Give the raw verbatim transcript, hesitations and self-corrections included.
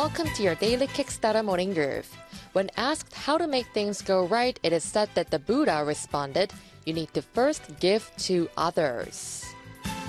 Welcome to your daily Kickstarter morning groove. When asked how to make things go right, it is said that the Buddha responded, "You need to first give to others."